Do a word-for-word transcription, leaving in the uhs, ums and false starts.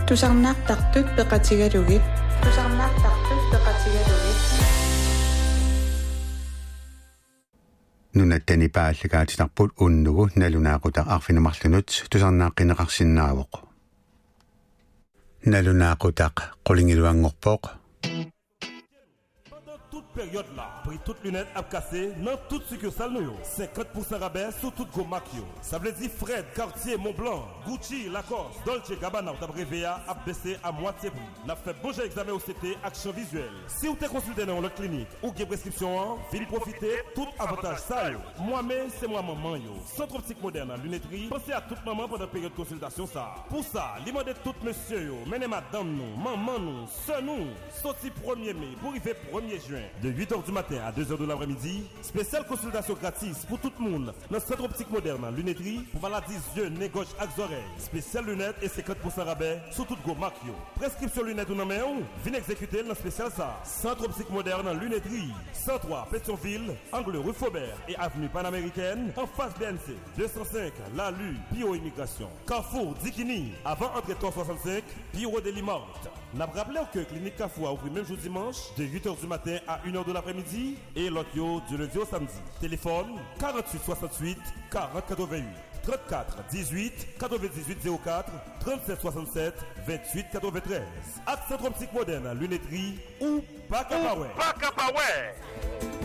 Tusarnaaqtartut peqatigalugit. Tusarnaaqtartut peqatigalugit. Nunattani paallakaatitarput unnugu nalunaaqutaq arfinumarlunut tusarnaaqqineqarsinnaavoq. Nalunaaqutaq qulingiluangorpoq. Période là, prix toute lunette a cassé dans toute succursale nous cinquante pour cent rabais sur toute go Macchio. Ça veut dire Fred, Cartier, Montblanc, Gucci, Lacoste, Dolce Gabbana ou Réveilla a baissé à moitié prix. N'a fait bon examen au C T action visuelle. Si vous t'es consulté dans notre clinique ou avez prescription, venez profiter tout avantage ça yo. Moi-même c'est moi maman yo. Centre optique moderne en lunetterie. Pensez à toute maman pendant la période de consultation ça. Pour ça, demandez tout monsieur yo, menez madame nous, maman nous, sœur nous, sorti premier mai pour arriver premier juin. De huit heures du matin à deux heures de l'après-midi, spéciale consultation gratis pour tout le monde dans le centre optique moderne en lunetterie pour maladies yeux, nez gauche et oreilles. Spéciale lunettes et cinquante pour cent rabais sur toute go Macchio. Prescription lunettes ou non mais où? Venez exécuter dans spécial ça. Centre optique moderne en lunetterie, cent trois Pétionville, angle rue Faubert et avenue Panaméricaine en face B N C. deux cent cinq La Lue, Bio-Immigration. Carrefour Dikini, avant entrée trois soixante-cinq, Bureau de Limarte. N'a pas rappelé que Clinique Carrefour a ouvert même jour dimanche de huit heures du matin à une heure de l'après-midi et l'autre du lundi au samedi. Téléphone quarante-huit soixante-huit quarante quatre-vingt-huit, trente-quatre dix-huit quatre-vingt-dix-huit zéro quatre, trente-sept soixante-sept vingt-huit quatre-vingt-treize. Accent optique moderne, lunetterie ou Bac à Paway.